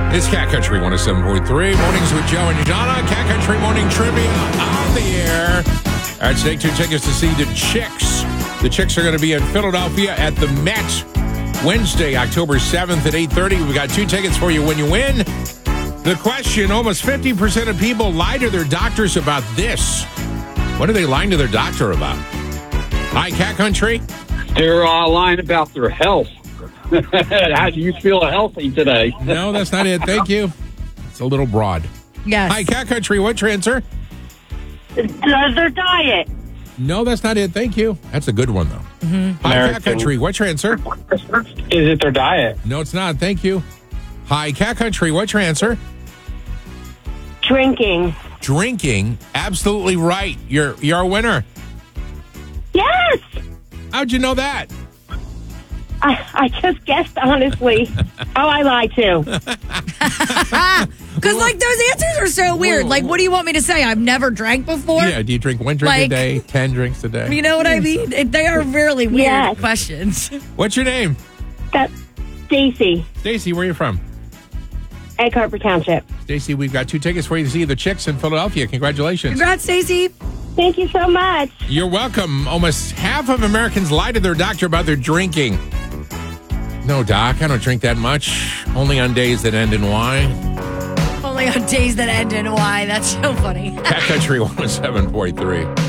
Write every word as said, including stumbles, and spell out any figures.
It's Cat Country one oh seven point three. Mornings with Joe and Donna. Cat Country Morning Trivia on the air. All right, today, two tickets to see the Chicks. The Chicks are going to be in Philadelphia at the Met Wednesday, October seventh at eight thirty. We got two tickets for you when you win. The question, almost fifty percent of people lie to their doctors about this. What are they lying to their doctor about? Hi, Cat Country. They're uh, lying about their health. How do you feel healthy today? No, that's not it. Thank you. It's a little broad. Yes. Hi, Cat Country. What's your answer? Uh, their diet. No, that's not it. Thank you. That's a good one, though. Mm-hmm. Hi, Cat American. Country. What's your answer? Is it their diet? No, it's not. Thank you. Hi, Cat Country. What's your answer? Drinking. Drinking. Absolutely right. You're you're a winner. Yes. How'd you know that? I, I just guessed, honestly. Oh, I lied too. Because, like, those answers are so weird. Like, what do you want me to say? I've never drank before? Yeah, do you drink one drink a Like- day, ten drinks a day? You know what I mean? It- They are really weird Yes. questions. What's your name? That's Stacy, Stacy, where are you from? Egg Harbor Township. Stacy, we've got two tickets for you to see the Chicks in Philadelphia. Congratulations. Congrats, Stacey. Thank you so much. You're welcome. Almost half of Americans lie to their doctor about their drinking. No, Doc, I don't drink that much. Only on days that end in Y. Only on days that end in Y. That's so funny. Cat Country one oh seven point three.